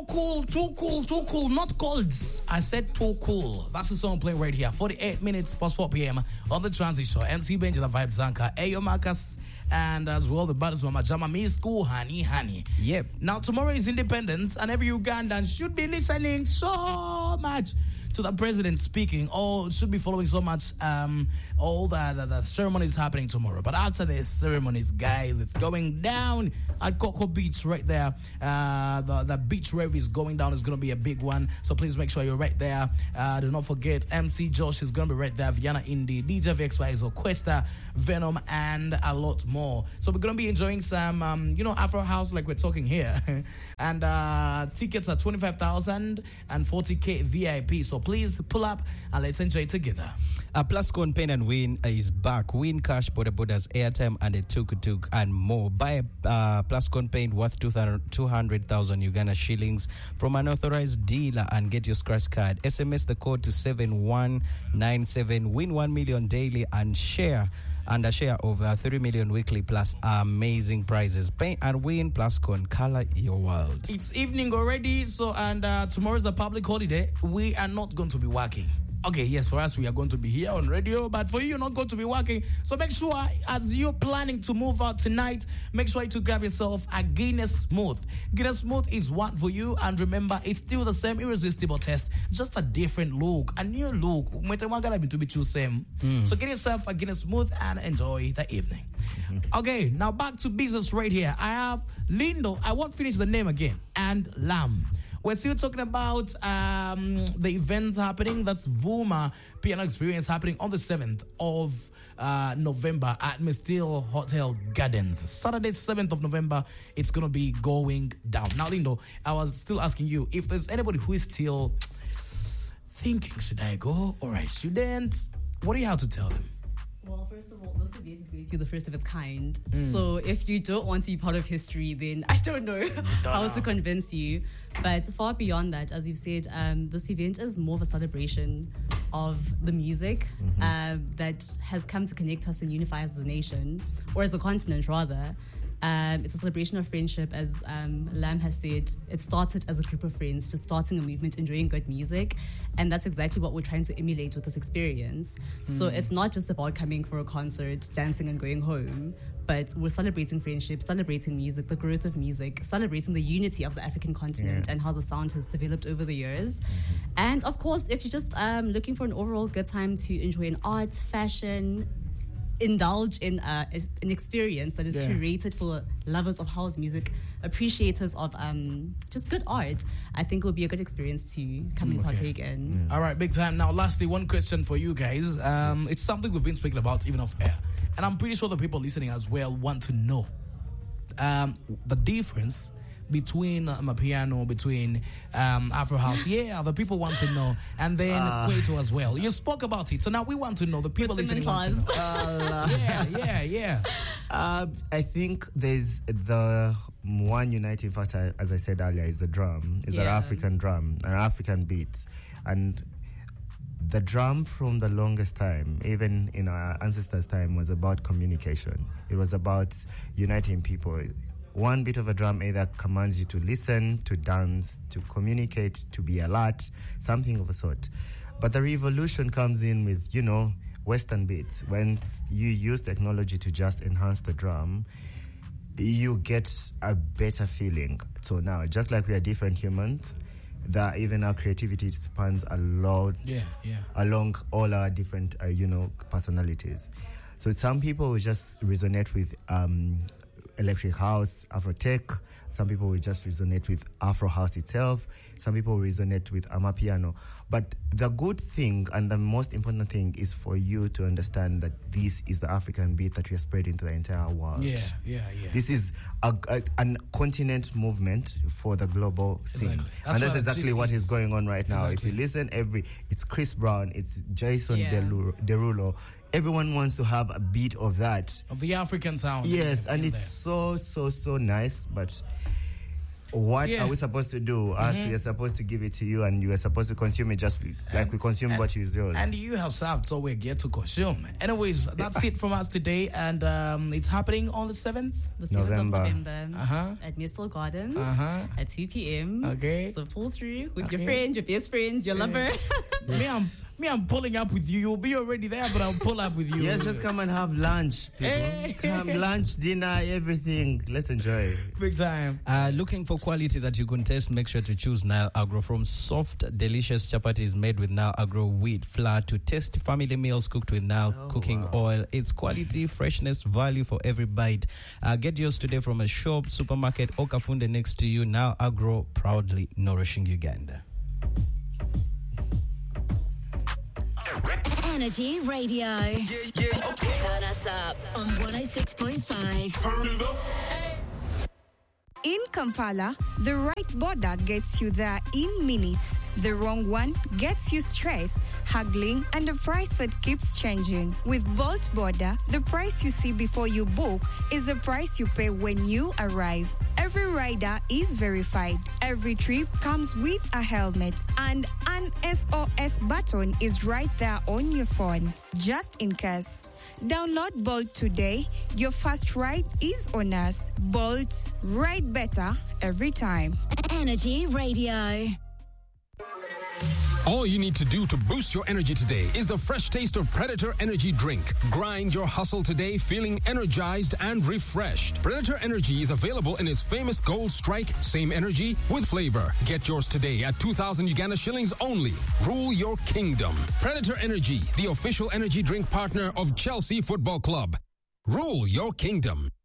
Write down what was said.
Too cool. Not cold. I said too cool. That's the song playing right here. 48 minutes past 4 p.m. on the Transit Show. MC Benji, the Vibe Zanka, Ayo Marcus, and as well the baddest Mama Jama, Me School, Honey. Yep. Now tomorrow is Independence, and every Ugandan should be listening so much to the president speaking, or should be following so much all the ceremonies happening tomorrow. But after the ceremonies, guys, it's going down at Coco Beach right there. The beach rave is going down. It's going to be a big one, so please make sure you're right there. Do not forget, MC Josh is going to be right there, Vienna Indie, DJ VXY, Questa, Venom, and a lot more. So we're going to be enjoying some, Afro House like we're talking here. And tickets are 25,000 and 40K VIP. So please pull up and let's enjoy it together. Plascon Paint and Win is back. Win cash, borders, airtime, and a tuk-tuk and more. Buy a Plascon Paint worth 200,000 Uganda shillings from an authorized dealer and get your scratch card. SMS the code to 7197. Win 1 million daily and share over 3 million weekly plus amazing prizes. Paint and Win, Plascon, color your world. It's evening already, and tomorrow's a public holiday. We are not going to be working. Okay, yes, for us, we are going to be here on radio, but for you, you're not going to be working. So make sure, as you're planning to move out tonight, make sure to grab yourself a Guinness Smooth. Guinness Smooth is one for you, and remember, it's still the same irresistible taste, just a different look, a new look. So get yourself a Guinness Smooth and enjoy the evening. Okay, now back to business right here. I have Lindo, I won't finish the name again, and Lam. We're still talking about the events happening. That's Vuma Piano Experience happening on the 7th of November at Mistil Hotel Gardens. Saturday, 7th of November, it's going to be going down. Now, Lindo, I was still asking you, if there's anybody who is still thinking, should I go or I shouldn't? What do you have to tell them? Well, first of all, this event is going to be the first of its kind. So if you don't want to be part of history, then I don't know how to convince you. But far beyond that, as you've said, this event is more of a celebration of the music that has come to connect us and unify us as a nation, or as a continent, rather. It's a celebration of friendship, as Lam has said. It started as a group of friends, just starting a movement, enjoying good music. And that's exactly what we're trying to emulate with this experience. So it's not just about coming for a concert, dancing and going home, but we're celebrating friendship, celebrating music, the growth of music, celebrating the unity of the African continent and how the sound has developed over the years. And of course, if you're just looking for an overall good time to enjoy an art, fashion, indulge in an experience that is curated for lovers of house music, appreciators of just good art, I think it will be a good experience to come and partake in. All right, big time. Now, lastly, one question for you guys. It's something we've been speaking about even off air, and I'm pretty sure the people listening as well want to know the difference between Amapiano, between Afro House. Yeah, the people want to know. And then Kwaito as well. You spoke about it. So now we want to know. The people listening want to know. Yeah. I think there's the one uniting factor, as I said earlier, is the drum. Is the African drum, an African beat. And the drum from the longest time, even in our ancestors' time, was about communication. It was about uniting people. One bit of a drum either commands you to listen, to dance, to communicate, to be alert, something of a sort. But the revolution comes in with, Western beats. When you use technology to just enhance the drum, you get a better feeling. So now, just like we are different humans, that even our creativity spans a lot along all our different, personalities. So some people will just resonate with electric house, Afro tech. Some people will just resonate with Afro house itself. Some people will resonate with Amapiano. But the good thing and the most important thing is for you to understand that this is the African beat that we are spreading to the entire world. Yeah. This is a continent movement for the global scene. And that's exactly what is going on right now. If you listen, it's Chris Brown, it's Jason Derulo. Everyone wants to have a beat of that. Of the African sound. Yes, and it's so nice. But What are we supposed to do? Us, we are supposed to give it to you, and you are supposed to consume it just like we consume what is yours. And you have served, so we're geared to consume. Anyways, that's it from us today, and it's happening on the 7th? The 7th November. of November at Mistle Gardens at 2 p.m. Okay. So pull through with your friend, your best friend, your lover. I'm pulling up with you. You'll be already there, but I'll pull up with you. Yes, just come and have lunch, people. Hey. Come, lunch, dinner, everything. Let's enjoy. Big time. Looking for quality that you can taste, make sure to choose Nile Agro. From soft, delicious chapatis made with Nile Agro wheat flour to tasty family meals cooked with Nile cooking oil. It's quality, freshness, value for every bite. Get yours today from a shop, supermarket, or Kafunde next to you. Nile Agro, proudly nourishing Uganda. Energy Radio. Turn us up on 106.5. Turn it up. In Kampala, the right border gets you there in minutes. The wrong one gets you stressed, haggling, and a price that keeps changing. With Bolt Border, the price you see before you book is the price you pay when you arrive. Every rider is verified. Every trip comes with a helmet, and an SOS button is right there on your phone, just in case. Download Bolt today. Your first ride is on us. Bolt, ride better every time. Energy Radio. All you need to do to boost your energy today is the fresh taste of Predator Energy Drink. Grind your hustle today feeling energized and refreshed. Predator Energy is available in its famous Gold Strike, same energy with flavor. Get yours today at 2,000 Uganda shillings only. Rule your kingdom. Predator Energy, the official energy drink partner of Chelsea Football Club. Rule your kingdom.